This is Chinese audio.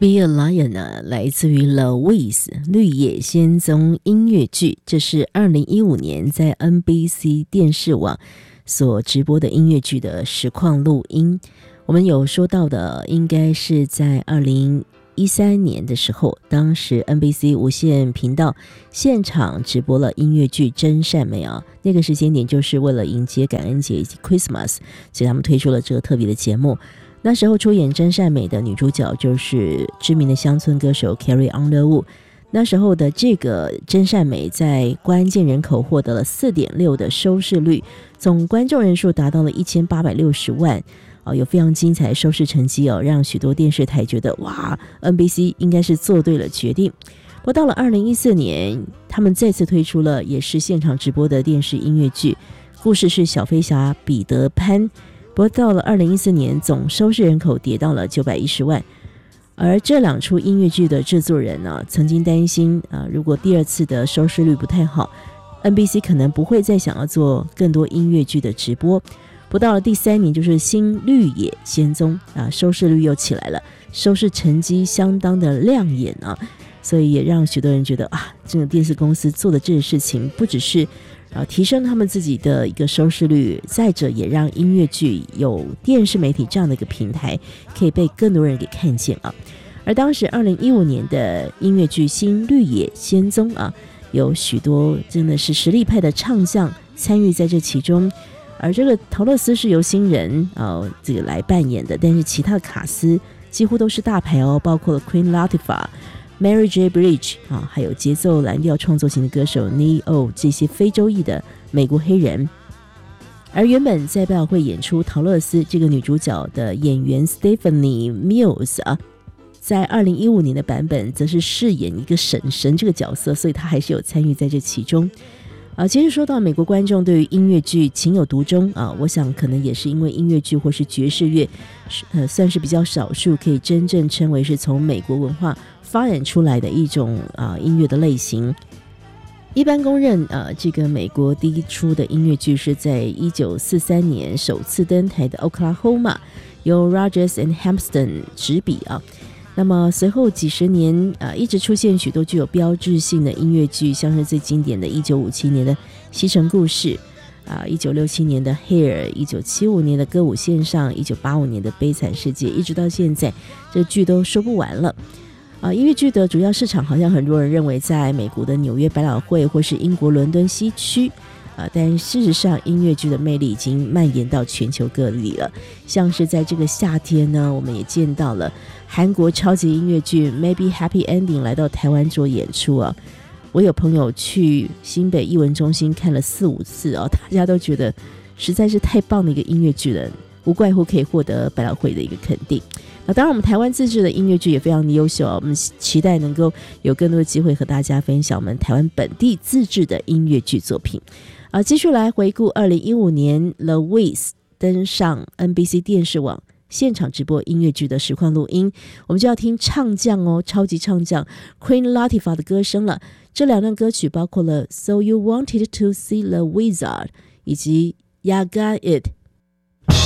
Be a Lion 呢，来自于 The Wiz 绿野仙踪音乐剧，这是2015年在 NBC 电视网所直播的音乐剧的实况录音。我们有说到的，应该是在2013年的时候，当时 NBC 无线频道现场直播了音乐剧《真善美》啊，那个时间点就是为了迎接感恩节以及 Christmas， 所以他们推出了这个特别的节目。那时候出演真善美的女主角就是知名的乡村歌手 Carrie Underwood。 那时候的这个真善美在关键人口获得了 4.6 的收视率，总观众人数达到了1860万，有非常精彩的收视成绩让许多电视台觉得哇 NBC 应该是做对了决定。不过到了2014年，他们再次推出了也是现场直播的电视音乐剧，故事是小飞侠彼得潘。不过到了2014年，总收视人口跌到了910万。而这两出音乐剧的制作人呢，曾经担心如果第二次的收视率不太好， NBC 可能不会再想要做更多音乐剧的直播。不到了第3年，就是新绿野仙踪收视率又起来了，收视成绩相当的亮眼所以也让许多人觉得这个电视公司做的这个事情不只是提升他们自己的一个收视率，再者也让音乐剧有电视媒体这样的一个平台可以被更多人给看见而当时2015年的音乐剧新绿野仙踪有许多真的是实力派的唱将参与在这其中，而这个陶乐斯是由新人这个来扮演的，但是其他的卡司几乎都是大牌包括了 Queen Latifah、Mary J. Blige 还有节奏蓝调创作型的歌手 Ne-Yo 这些非洲裔的美国黑人。而原本在百老汇演出陶乐斯这个女主角的演员 Stephanie Mills 在2015年的版本则是饰演一个婶婶这个角色，所以她还是有参与在这其中。其实说到美国观众对于音乐剧情有独钟我想可能也是因为音乐剧或是爵士乐算是比较少数可以真正称为是从美国文化发展出来的一种音乐的类型。一般公认这个美国第一出的音乐剧是在1943年首次登台的 Oklahoma， 由 Rodgers and Hammerstein 执笔那么随后几十年一直出现许多具有标志性的音乐剧，像是最经典的1957年的西城故事1967年的 Hair， 1975年的歌舞线上，1985年的悲惨世界，一直到现在这剧都说不完了音乐剧的主要市场好像很多人认为在美国的纽约百老汇或是英国伦敦西区但事实上音乐剧的魅力已经蔓延到全球各地了。像是在这个夏天呢，我们也见到了韩国超级音乐剧 Maybe Happy Ending 来到台湾做演出我有朋友去新北艺文中心看了4-5次大家都觉得实在是太棒的一个音乐剧了，无怪乎可以获得百老汇的一个肯定。当然我们台湾自制的音乐剧也非常的优秀我们期待能够有更多的机会和大家分享我们台湾本地自制的音乐剧作品继续来回顾2015年 The Wiz 登上 NBC 电视网现场直播音乐剧的实况录音，我们就要听唱将超级唱将 Queen Latifah 的歌声了。这两段歌曲包括了 So You Wanted to See the Wizard 以及 Ya Got It